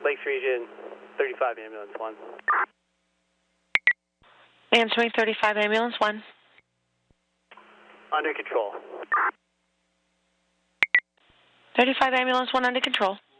Lakes Region, 35 Ambulance 1. Answering 35 Ambulance 1. Under control. 35 Ambulance 1 under control.